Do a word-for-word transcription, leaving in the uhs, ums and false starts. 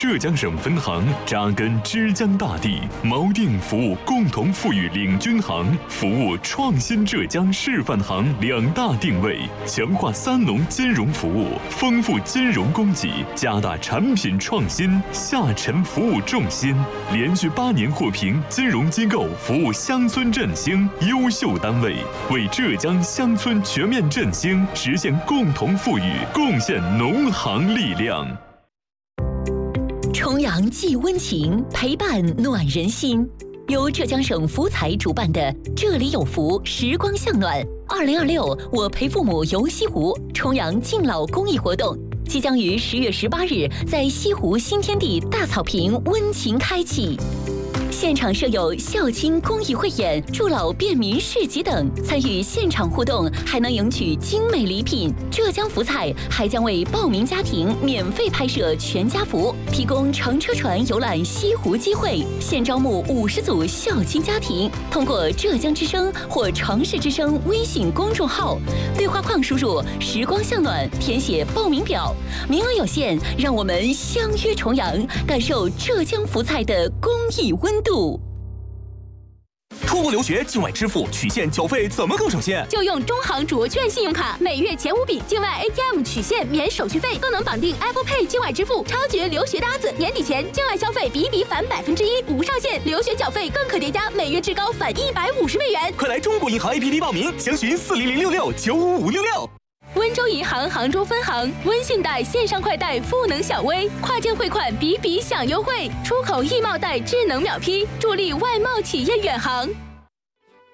浙江省分行扎根枝江大地，锚定服务共同富裕领军行、服务创新浙江示范行两大定位，强化三农金融服务，丰富金融供给，加大产品创新，下沉服务重心。连续八年获评金融机构服务乡村振兴优秀单位，为浙江乡村全面振兴实现共同富裕贡献农行力量。 重阳寄温情，陪伴暖人心。由浙江省福彩主办的“这里有福，时光向暖”二零二六我陪父母游西湖重阳敬老公益活动，即将于十月十八日在西湖新天地大草坪温情开启。现场设有孝亲公益汇演、助老便民市集等，参与现场互动还能赢取精美礼品。浙江福彩还将为报名家庭免费拍摄全家福，提供乘车船游览西湖机会。现招募五十组孝亲家庭，通过浙江之声或城市之声微信公众号对话框输入“时光向暖”，填写报名表，名额有限，让我们相约重阳，感受浙江福彩的公益温度。 出国留学境外支付取现缴费怎么更省心？ 就用中行卓券信用卡，每月前五笔境外 A T M 取现免手续费，更能绑定 Apple Pay 境外支付，超绝留学搭子！年底前境外消费比比返百分之一，无上限；留学缴费更可叠加，每月至高返一百五十美元。 快来中国银行 A P P 报名，详询四零零六六九五五六六。 温州银行杭州分行温信贷线上快贷赋能小微，跨境汇款比比享优惠，出口易贸贷智能秒批，助力外贸企业远航。